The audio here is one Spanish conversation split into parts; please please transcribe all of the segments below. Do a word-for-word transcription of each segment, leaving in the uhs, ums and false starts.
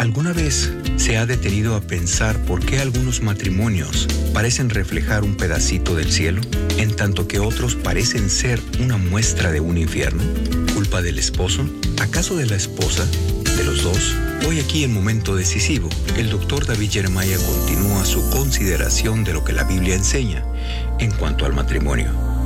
¿Alguna vez se ha detenido a pensar por qué algunos matrimonios parecen reflejar un pedacito del cielo, en tanto que otros parecen ser una muestra de un infierno? ¿Culpa del esposo? ¿Acaso de la esposa? ¿De los dos? Hoy aquí en Momento Decisivo, el doctor David Jeremiah continúa su consideración de lo que la Biblia enseña en cuanto al matrimonio.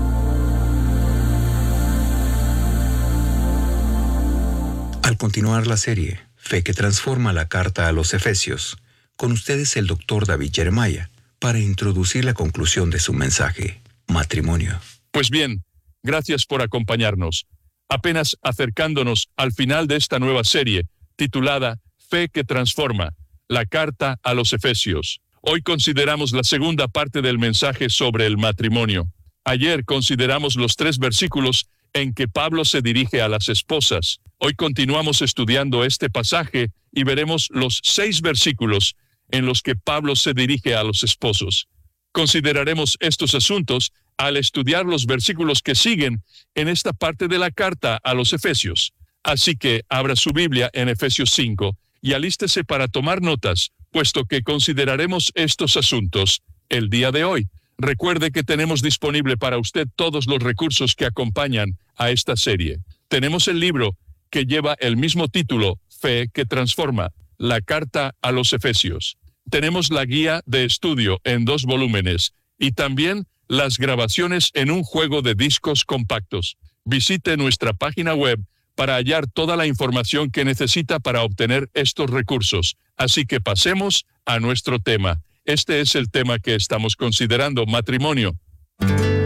Al continuar la serie Fe que transforma, la carta a los Efesios, con ustedes el doctor David Jeremiah, para introducir la conclusión de su mensaje, matrimonio. Pues bien, gracias por acompañarnos. Apenas acercándonos al final de esta nueva serie, titulada Fe que transforma, la carta a los Efesios. Hoy consideramos la segunda parte del mensaje sobre el matrimonio. Ayer consideramos los tres versículos en que Pablo se dirige a las esposas. Hoy continuamos estudiando este pasaje y veremos los seis versículos en los que Pablo se dirige a los esposos. Consideraremos estos asuntos al estudiar los versículos que siguen en esta parte de la carta a los Efesios. Así que abra su Biblia en Efesios cinco y alístese para tomar notas, puesto que consideraremos estos asuntos el día de hoy. Recuerde que tenemos disponible para usted todos los recursos que acompañan a esta serie. Tenemos el libro que lleva el mismo título, Fe que transforma, la carta a los Efesios. Tenemos la guía de estudio en dos volúmenes y también las grabaciones en un juego de discos compactos. Visite nuestra página web para hallar toda la información que necesita para obtener estos recursos. Así que pasemos a nuestro tema. Este es el tema que estamos considerando, matrimonio.